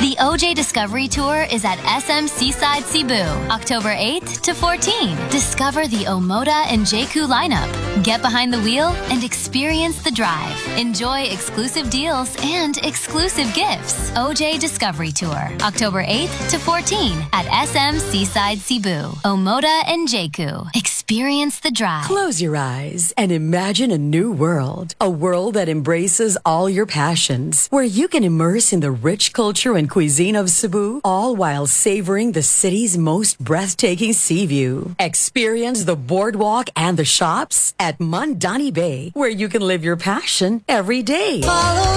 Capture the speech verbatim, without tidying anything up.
The O J Discovery Tour is at S M Seaside Cebu, October eighth to fourteenth. Discover the Omoda and J Q lineup. Get behind the wheel and experience the drive. Enjoy exclusive deals and exclusive gifts. O J Discovery Tour, October eighth to fourteenth at S M Seaside Cebu. Omoda and J Q. Experience the drive. Close your eyes and imagine a new world. A world that embraces all your passions. Where you can immerse in the rich culture and cuisine of Cebu, all while savoring the city's most breathtaking sea view. Experience the boardwalk and the shops at Mandani Bay, where you can live your passion every day. Follow